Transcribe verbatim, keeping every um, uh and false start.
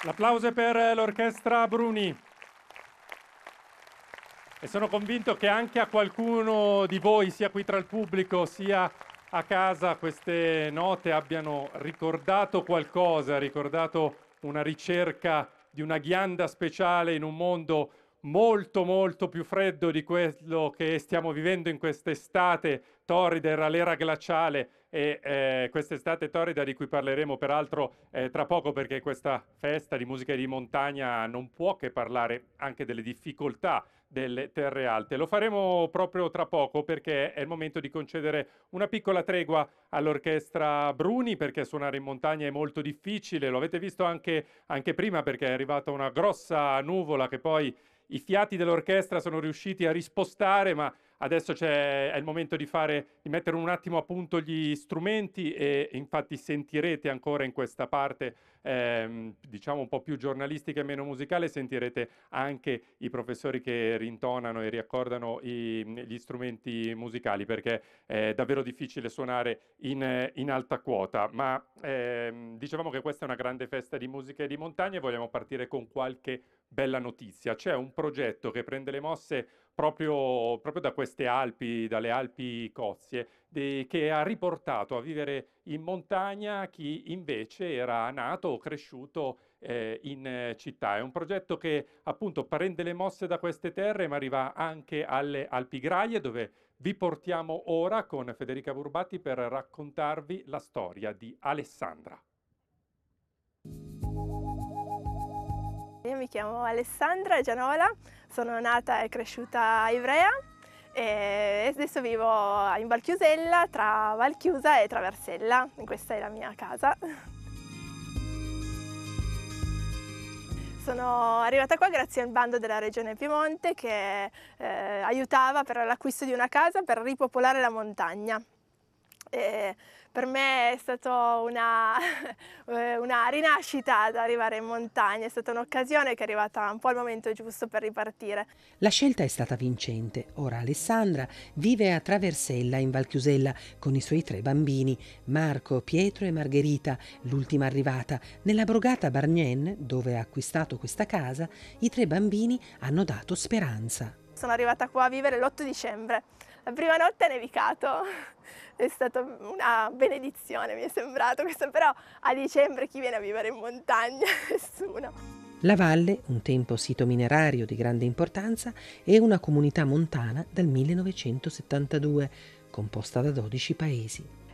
L'applauso è per l'orchestra Bruni. E sono convinto che anche a qualcuno di voi, sia qui tra il pubblico, sia a casa, queste note abbiano ricordato qualcosa, ricordato una ricerca di una ghianda speciale in un mondo molto molto più freddo di quello che stiamo vivendo in quest'estate torrida, era l'era glaciale e eh, quest'estate torrida di cui parleremo peraltro eh, tra poco, perché questa festa di musica di montagna non può che parlare anche delle difficoltà delle terre alte. Lo faremo proprio tra poco, perché è il momento di concedere una piccola tregua all'orchestra Bruni, perché suonare in montagna è molto difficile. Lo avete visto anche, anche prima, perché è arrivata una grossa nuvola che poi i fiati dell'orchestra sono riusciti a rispostare, ma adesso c'è, è il momento di, fare, di mettere un attimo a punto gli strumenti e infatti sentirete ancora in questa parte, ehm, diciamo un po' più giornalistica e meno musicale, sentirete anche i professori che rintonano e riaccordano i, gli strumenti musicali, perché è davvero difficile suonare in, in alta quota. Ma ehm, dicevamo che questa è una grande festa di musica e di montagna e vogliamo partire con qualche bella notizia. C'è un progetto che prende le mosse proprio, proprio da queste Alpi, dalle Alpi Cozie, de- che ha riportato a vivere in montagna chi invece era nato o cresciuto eh, in eh, città. È un progetto che appunto prende le mosse da queste terre, ma arriva anche alle Alpi Graie, dove vi portiamo ora con Federica Burbatti per raccontarvi la storia di Alessandra. Io mi chiamo Alessandra Gianola, sono nata e cresciuta a Ivrea e adesso vivo in Val Chiusella, tra Val Chiusa e Traversella. Questa è la mia casa. Sono arrivata qua grazie al bando della Regione Piemonte che eh, aiutava per l'acquisto di una casa per ripopolare la montagna. E per me è stata una, una rinascita ad arrivare in montagna, è stata un'occasione che è arrivata un po' al momento giusto per ripartire. La scelta è stata vincente. Ora Alessandra vive a Traversella in Val Chiusella con i suoi tre bambini, Marco, Pietro e Margherita, l'ultima arrivata. Nella Brogata Bargnen, dove ha acquistato questa casa, i tre bambini hanno dato speranza. Sono arrivata qua a vivere l'otto dicembre. La prima notte è nevicato, è stata una benedizione, mi è sembrato questo, però a dicembre chi viene a vivere in montagna? Nessuno. La valle, un tempo sito minerario di grande importanza, è una comunità montana dal millenovecentosettantadue, composta da dodici paesi.